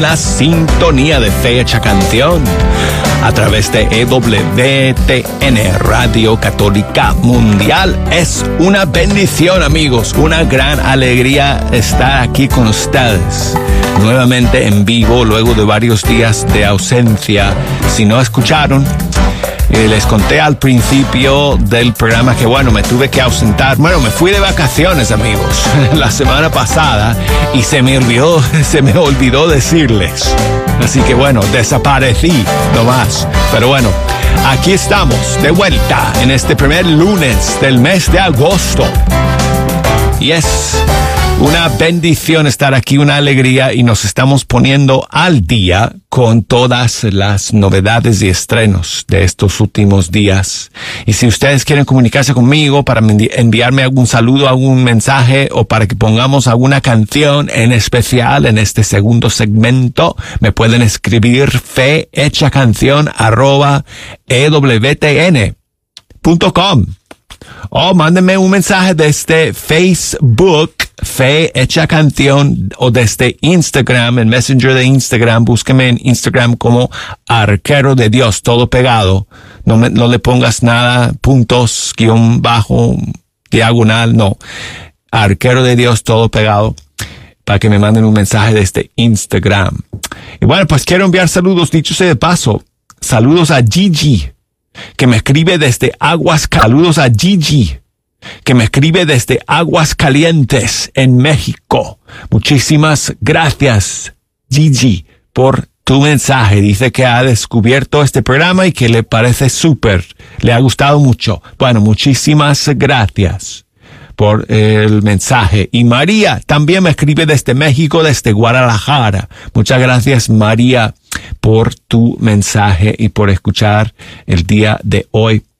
La sintonía de Fecha Canción a través de EWTN, Radio Católica Mundial. Es una bendición, amigos, una gran alegría estar aquí con ustedes nuevamente en vivo luego de varios días de ausencia. Si no escucharon, les conté al principio del programa que, bueno, me tuve que ausentar. Bueno, me fui de vacaciones, amigos, la semana pasada y se me olvidó decirles. Así que, bueno, desaparecí nomás. Pero bueno, aquí estamos de vuelta en este primer lunes del mes de agosto. Y es una bendición estar aquí, una alegría, y nos estamos poniendo al día con todas las novedades y estrenos de estos últimos días. Y si ustedes quieren comunicarse conmigo para enviarme algún saludo, algún mensaje, o para que pongamos alguna canción en especial en este segundo segmento, me pueden escribir fehechacancion@ewtn.com. O mándenme un mensaje desde Facebook, Fe Hecha Canción, o desde Instagram, en Messenger de Instagram. Búsqueme en Instagram como Arquero de Dios, todo pegado. No le pongas nada, puntos, guión bajo, diagonal, no. Arquero de Dios, todo pegado, para que me manden un mensaje desde Instagram. Y bueno, pues quiero enviar saludos, dicho sea de paso. Saludos a Gigi, que me escribe desde Saludos a Gigi, que me escribe desde Aguascalientes, en México. Muchísimas gracias, Gigi, por tu mensaje. Dice que ha descubierto este programa y que le parece súper, le ha gustado mucho. Bueno, muchísimas gracias por el mensaje. Y María también me escribe desde México, desde Guadalajara. Muchas gracias, María, por tu mensaje y por escuchar el día de hoy.